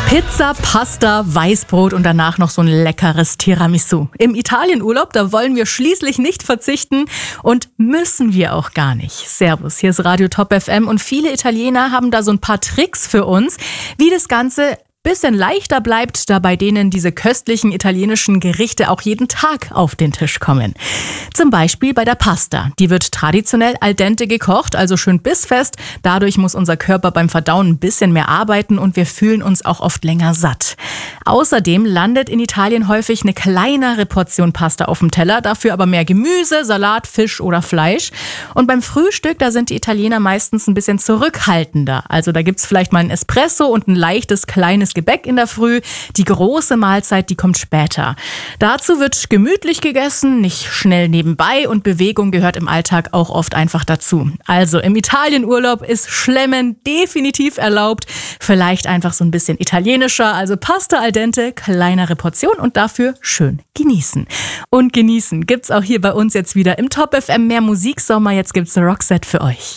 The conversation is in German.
Pizza, Pasta, Weißbrot und danach noch so ein leckeres Tiramisu. Im Italienurlaub, da wollen wir schließlich nicht verzichten und müssen wir auch gar nicht. Servus, hier ist Radio Top FM und viele Italiener haben da so ein paar Tricks für uns, wie das Ganze bisschen leichter bleibt, da bei denen diese köstlichen italienischen Gerichte auch jeden Tag auf den Tisch kommen. Zum Beispiel bei der Pasta. Die wird traditionell al dente gekocht, also schön bissfest. Dadurch muss unser Körper beim Verdauen ein bisschen mehr arbeiten und wir fühlen uns auch oft länger satt. Außerdem landet in Italien häufig eine kleinere Portion Pasta auf dem Teller, dafür aber mehr Gemüse, Salat, Fisch oder Fleisch. Und beim Frühstück, da sind die Italiener meistens ein bisschen zurückhaltender. Also da gibt's vielleicht mal ein Espresso und ein leichtes, kleines Gebäck in der Früh. Die große Mahlzeit, die kommt später. Dazu wird gemütlich gegessen, nicht schnell nebenbei und Bewegung gehört im Alltag auch oft einfach dazu. Also im Italienurlaub ist Schlemmen definitiv erlaubt. Vielleicht einfach so ein bisschen italienischer, also Pasta al dente, kleinere Portion und dafür schön genießen. Und genießen gibt's auch hier bei uns jetzt wieder im Top FM mehr Musiksommer. Jetzt gibt's Roxette für euch.